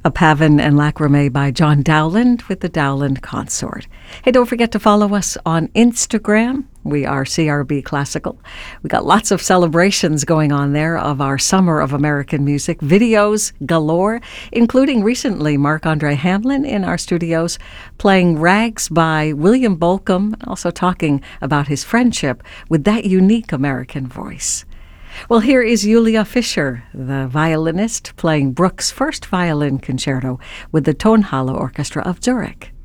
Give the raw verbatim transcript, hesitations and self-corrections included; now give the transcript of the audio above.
A Pavin and Lacrimé by John Dowland with the Dowland Consort. Hey, don't forget to follow us on Instagram. We are C R B Classical. We got lots of celebrations going on there of our Summer of American Music. Videos galore, including recently Marc-Andre Hamlin in our studios playing Rags by William Bolcom, also talking about his friendship with that unique American voice. Well, here is Julia Fischer, the violinist, playing Bruch's first violin concerto with the Tonhalle Orchestra of Zurich.